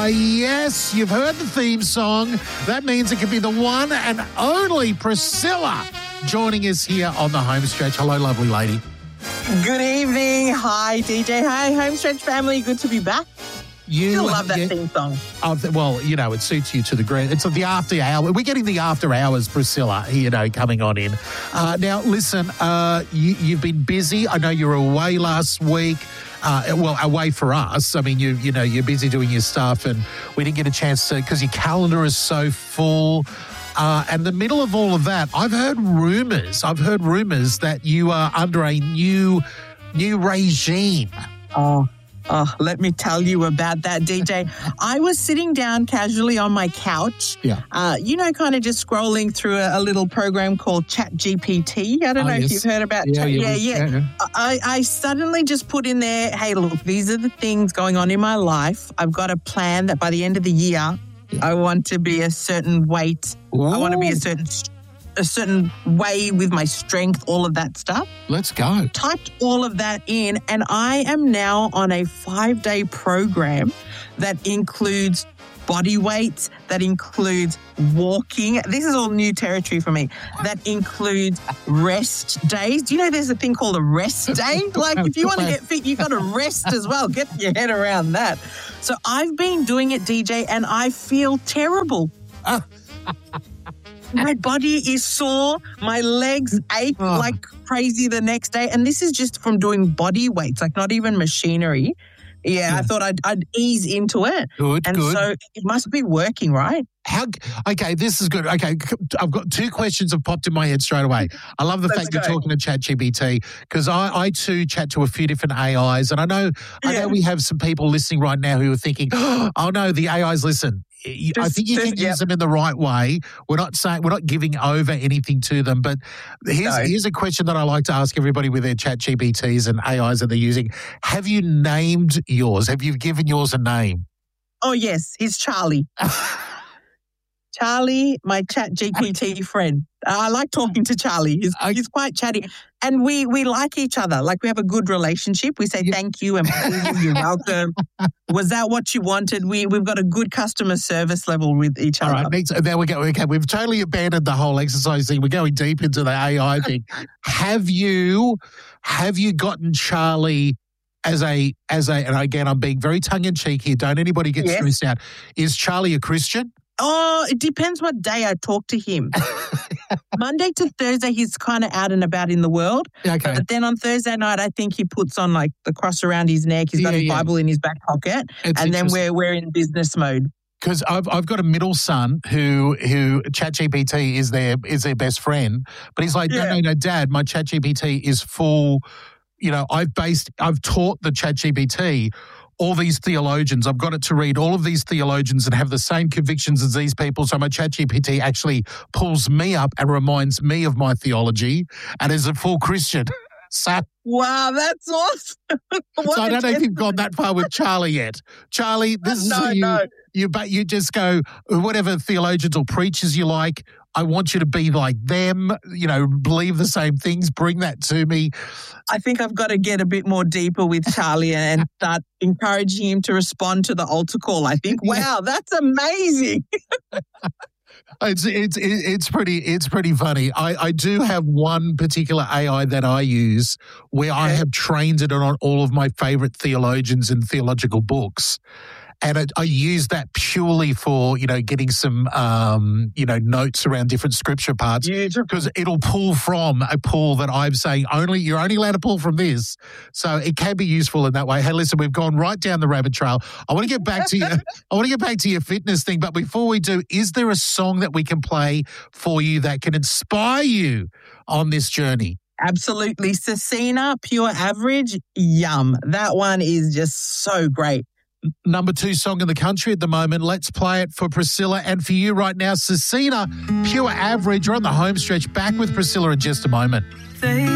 Yes, you've heard the theme song. That means it can be the one and only Priscilla joining us here on the home stretch. Hello, lovely lady. Good evening. Hi, DJ. Hi, Homestretch family. Good to be back. Still love that theme song. Well, you know, it suits you to the ground. It's the after hour. We're getting the after hours, Priscilla, you know, coming on in. Now, listen, you've been busy. I know you were away last week. Away for us. I mean, you're busy doing your stuff, and we didn't get a chance to because your calendar is so full. And in the middle of all of that, I've heard rumors that you are under a new regime. Oh, let me tell you about that, DJ. I was sitting down casually on my couch, kind of just scrolling through a little program called ChatGPT. I don't know if you've heard about Chat. Yeah. I suddenly just put in there, hey, look, these are the things going on in my life. I've got a plan that by the end of the year, I want to be a certain weight. Ooh. I want to be a certain way with my strength, all of that stuff. Let's go. Typed all of that in, and I am now on a 5-day program that includes body weight, that includes walking. This is all new territory for me. That includes rest days. Do you know there's a thing called a rest day? Like if you want to get fit, you've got to rest as well. Get your head around that. So I've been doing it, DJ, and I feel terrible. My body is sore. My legs ache like crazy the next day. And this is just from doing body weights, like not even machinery. Yeah, I thought I'd ease into it. Good. So it must be working, right? Okay, this is good. Okay, I've got 2 questions that popped in my head straight away. I love the fact you're talking to ChatGPT because I too chat to a few different AIs, and I know we have some people listening right now who are thinking, oh no, the AIs listen. I think you can use them in the right way. We're not giving over anything to them. But here's a question that I like to ask everybody with their ChatGPTs and AIs that they're using. Have you named yours? Have you given yours a name? Oh, yes. He's Charlie. Charlie, my ChatGPT friend. I like talking to Charlie. He's quite chatty. And we like each other. Like we have a good relationship. We say thank you and you're welcome. Was that what you wanted? We've got a good customer service level with each other. All right, there we go. Okay, we've totally abandoned the whole exercise thing. We're going deep into the AI thing. Have you gotten Charlie as a and again, I'm being very tongue-in-cheek here. Don't anybody get stressed out. Is Charlie a Christian? Oh, it depends what day I talk to him. Monday to Thursday, he's kind of out and about in the world. Okay. But then on Thursday night, I think he puts on like the cross around his neck. He's got his Bible in his back pocket. And then we're in business mode. Because I've got a middle son who ChatGPT is their best friend. But he's like, no, Dad, my ChatGPT is full. You know, I've taught the ChatGPT all these theologians. I've got it to read all of these theologians and have the same convictions as these people. So my ChatGPT actually pulls me up and reminds me of my theology and is a full Christian. So, wow, that's awesome. So I don't know if you've gone that far with Charlie yet. Charlie, this is you just go, whatever theologians or preachers you like, I want you to be like them, you know, believe the same things, bring that to me. I think I've got to get a bit more deeper with Charlie and start encouraging him to respond to the altar call. I think, wow, that's amazing. It's pretty funny. I do have one particular AI that I use where I have trained it on all of my favorite theologians and theological books. And I use that purely for, you know, getting some, notes around different scripture parts because it'll pull from a pool that I'm saying you're only allowed to pull from this. So it can be useful in that way. Hey, listen, we've gone right down the rabbit trail. I want to get back to you. I want to get back to your fitness thing. But before we do, is there a song that we can play for you that can inspire you on this journey? Absolutely. Cecina, Pure Average, yum. That one is just so great. Number 2 song in the country at the moment. Let's play it for Priscilla and for you right now. Cecina, Pure Average. You're on the home stretch. Back with Priscilla in just a moment.